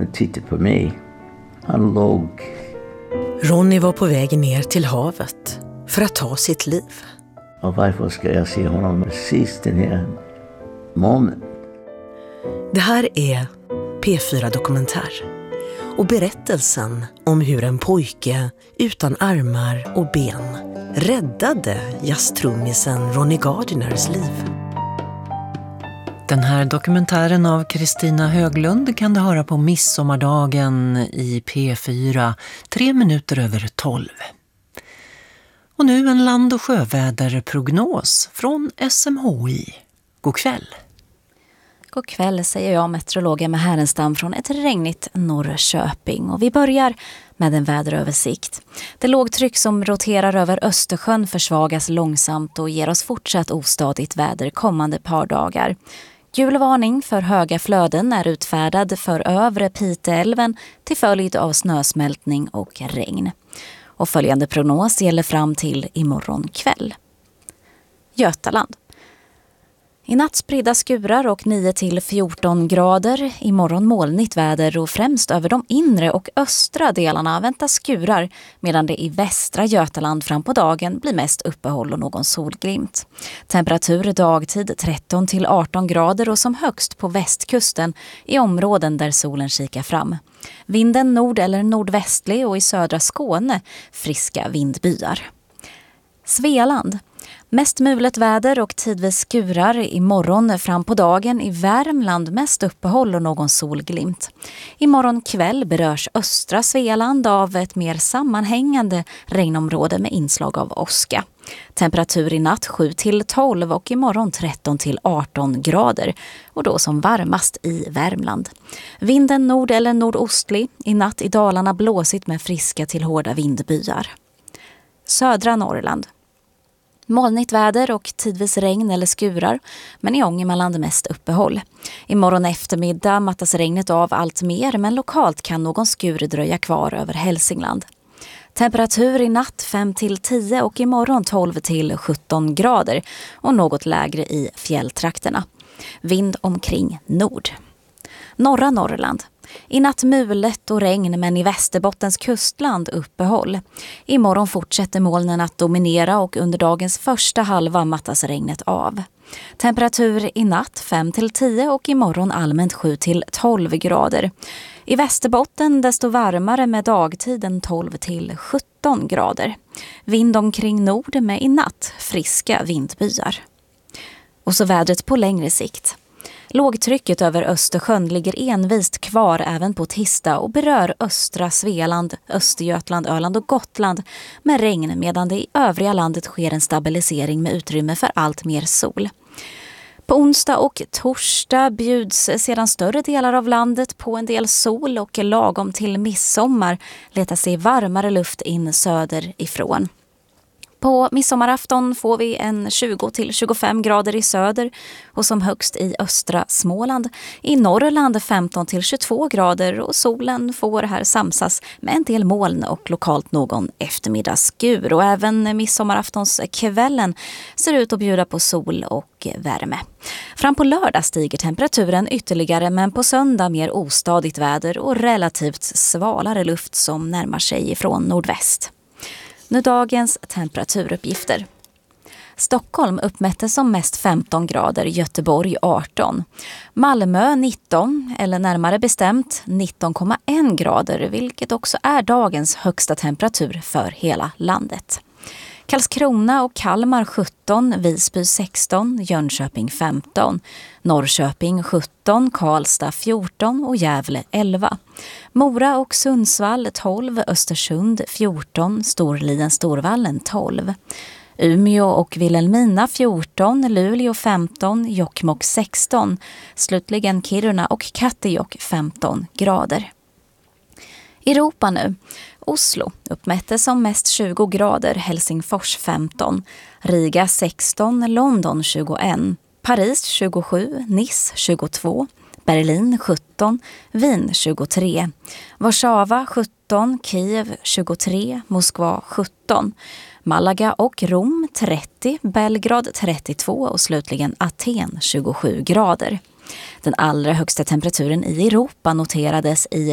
och tittade på mig. Han låg. Ronny var på väg ner till havet för att ta sitt liv. Och varför ska jag se honom precis den här momenten? Det här är P4 Dokumentär och berättelsen om hur en pojke utan armar och ben räddade jazztrummisen Ronny Gardiners liv. Den här dokumentären av Kristina Höglund kan du höra på midsommardagen i P4, 12:03. Och nu en land- och sjöväderprognos från SMHI. God kväll. God kväll säger jag, meteorolog Emma Härenstam från ett regnigt Norrköping. Och vi börjar med en väderöversikt. Det lågtryck som roterar över Östersjön försvagas långsamt och ger oss fortsatt ostadigt väder kommande par dagar. Gul varning för höga flöden är utfärdad för övre Piteälven till följd av snösmältning och regn. Och följande prognos gäller fram till imorgon kväll. Götaland. I natt spridda skurar och 9-14 grader. Imorgon molnigt väder och främst över de inre och östra delarna väntas skurar, medan det i västra Götaland fram på dagen blir mest uppehåll och någon solglimt. Temperatur dagtid 13-18 grader och som högst på västkusten i områden där solen kikar fram. Vinden nord- eller nordvästlig och i södra Skåne friska vindbyar. Svealand. Mest mulet väder och tidvis skurar imorgon fram på dagen. I Värmland mest uppehåll och någon solglimt. Imorgon kväll berörs östra Svealand av ett mer sammanhängande regnområde med inslag av åska. Temperatur i natt 7-12 och imorgon 13-18 grader och då som varmast i Värmland. Vinden nord- eller nordostlig. I natt i Dalarna blåsigt med friska till hårda vindbyar. Södra Norrland. Molnigt väder och tidvis regn eller skurar, men i Ångermanland mest uppehåll. Imorgon eftermiddag mattas regnet av allt mer, men lokalt kan någon skur dröja kvar över Hälsingland. Temperatur i natt 5-10 och imorgon 12-17 grader och något lägre i fjälltrakterna. Vind omkring nord. Norra Norrland. I natt mulet och regn, men i Västerbottens kustland uppehåll. Imorgon fortsätter molnen att dominera och under dagens första halva mattas regnet av. Temperatur i natt 5-10 och imorgon allmänt 7-12 grader. I Västerbotten desto varmare med dagtiden 12-17 grader. Vind omkring nord med i natt friska vindbyar. Och så vädret på längre sikt. Lågtrycket över Östersjön ligger envist kvar även på tisdag och berör östra Svealand, Östergötland, Öland och Gotland med regn, medan det i övriga landet sker en stabilisering med utrymme för allt mer sol. På onsdag och torsdag bjuds sedan större delar av landet på en del sol och lagom till midsommar letar sig varmare luft in söderifrån. På midsommarafton får vi en 20-25 grader i söder och som högst i östra Småland. I Norrland 15-22 grader och solen får här samsas med en del moln och lokalt någon eftermiddagsskur. Och även midsommaraftonskvällen ser ut att bjuda på sol och värme. Fram på lördag stiger temperaturen ytterligare, men på söndag mer ostadigt väder och relativt svalare luft som närmar sig ifrån nordväst. Nu dagens temperaturuppgifter. Stockholm uppmättes som mest 15 grader, Göteborg 18. Malmö 19, eller närmare bestämt 19,1 grader, vilket också är dagens högsta temperatur för hela landet. Karlskrona och Kalmar 17, Visby 16, Jönköping 15, Norrköping 17, Karlstad 14 och Gävle 11. Mora och Sundsvall 12, Östersund 14, Storlien Storvallen 12. Umeå och Vilhelmina 14, Luleå 15, Jokkmokk 16, slutligen Kiruna och Kattejock 15 grader. Europa nu. Oslo uppmättes som mest 20 grader, Helsingfors 15, Riga 16, London 21, Paris 27, Nice 22, Berlin 17, Wien 23, Warszawa 17, Kiev 23, Moskva 17, Malaga och Rom 30, Belgrad 32 och slutligen Aten 27 grader. Den allra högsta temperaturen i Europa noterades i